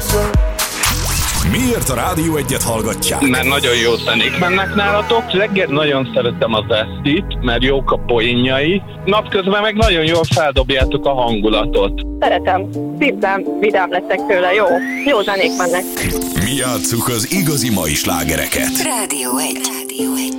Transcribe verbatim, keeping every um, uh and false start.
Miért a Rádió Egyet hallgatják? Mert nagyon jó zenék mennek nálatok. Reggel nagyon szeretem az esztit, mert jók a poénjai. Napközben meg nagyon jól feldobjátok a hangulatot. Szeretem. Szívem, vidám leszek tőle. Jó. Jó zenék mennek. Mi játsszuk az igazi mai slágereket. Rádió egy. Rádió egy.